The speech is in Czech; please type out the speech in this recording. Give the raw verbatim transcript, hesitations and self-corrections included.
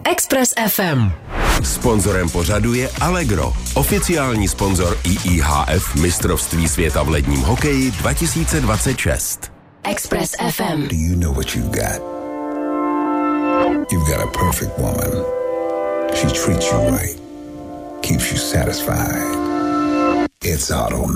Express F M. Sponzorem pořadu je Allegro, oficiální sponzor I I H F mistrovství světa v ledním hokeji dva tisíce dvacet šest. Express F M. Do you know what you've got? You've got a perfect woman. She treats you right, keeps you satisfied. It's automatic.